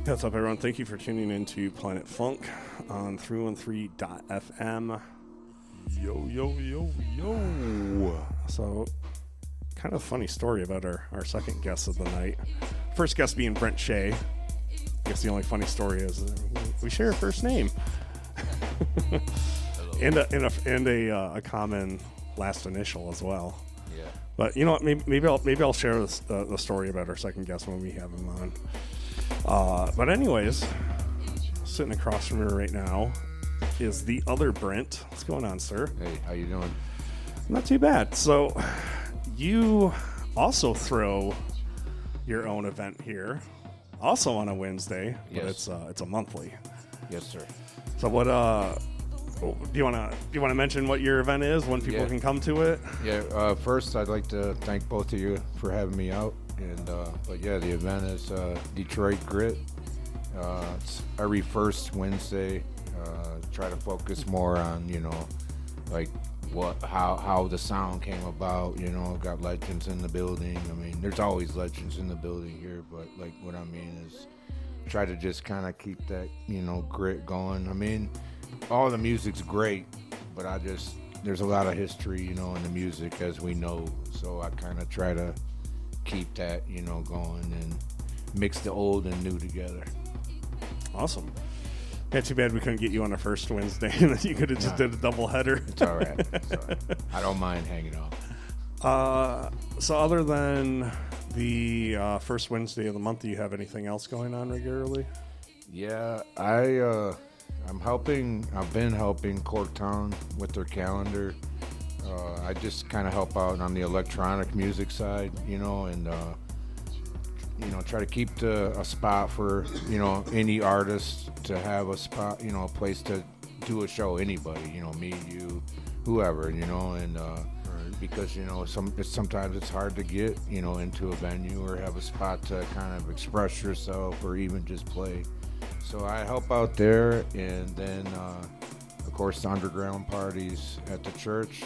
What's up, everyone? Thank you for tuning in to Planet Funk on 313.fm. Yo, yo, yo, yo. So, kind of funny story about our second guest of the night. First guest being Brent Shea. I guess the only funny story is we share a first name. and a common last initial as well. Yeah. But you know what? Maybe I'll share the story about our second guest when we have him on. But anyways, sitting across from her right now is the other Brent. What's going on, sir? Hey, how you doing? Not too bad. So you also throw your own event here, also on a Wednesday, but Yes. it's a monthly. Yes, sir. So what do you want to mention what your event is, when people can come to it? Yeah. First, I'd like to thank both of you for having me out. And but yeah, the event is Detroit Grit. It's every first Wednesday. Try to focus more on like how the sound came about. Got legends in the building. I mean, there's always legends in the building here, but like what I mean is try to just kind of keep that grit going. I mean, all the music's great, but there's a lot of history in the music, as we know. So I kind of try to keep that going and mix the old and new together. Awesome. Yeah, too bad we couldn't get you on the first Wednesday and then you could have just did a double header. It's all right. I don't mind hanging out. So other than the first Wednesday of the month, do you have anything else going on regularly? Yeah, I'm helping. I've been helping Corktown with their calendar. I just kind of help out on the electronic music side, and try to keep a spot for any artist to have a spot, a place to do a show. Anybody, me, you, whoever, and because sometimes it's hard to get into a venue or have a spot to kind of express yourself or even just play. So I help out there, and then of course the underground parties at the church.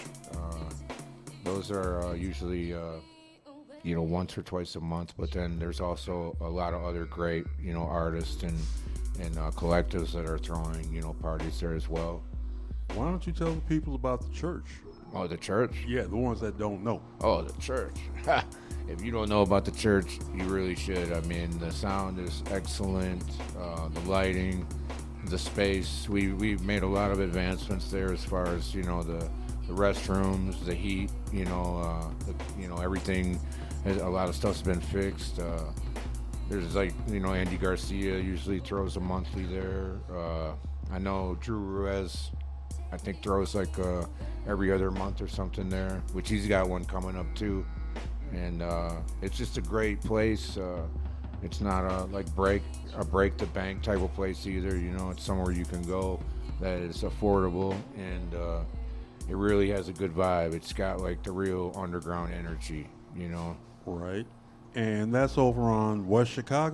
Those are usually once or twice a month, but then there's also a lot of other great artists and collectives that are throwing parties there as well. Why don't you tell the people about the church? Oh, the church? Yeah, the ones that don't know. Oh, the church. If you don't know about the church, you really should. I mean, the sound is excellent, the lighting, the space. We've made a lot of advancements there as far as the restrooms, the heat. Everything. A lot of stuff's been fixed. There's Andy Garcia usually throws a monthly there. I know Drew Ruiz, I think, throws every other month or something there, which he's got one coming up too. And it's just a great place. It's not a break the bank type of place either. It's somewhere you can go that is affordable, and it really has a good vibe. It's got the real underground energy. Right. And that's over on West Chicago?